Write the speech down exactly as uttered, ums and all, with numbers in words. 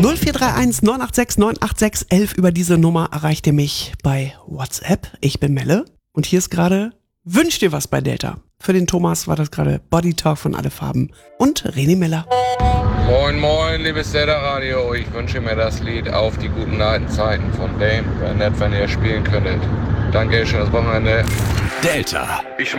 null vier drei eins neun acht sechs neun acht sechs elf. Über diese Nummer erreicht ihr mich bei WhatsApp. Ich bin Melle und hier ist gerade Wünsch dir was bei Delta. Für den Thomas war das gerade Body Talk von Alle Farben und René Miller. Moin moin, liebes Delta Radio. Ich wünsche mir das Lied Auf die guten alten Zeiten von Dame. Wäre nett, wenn ihr spielen könntet. Danke, schönes Wochenende. Delta. Ich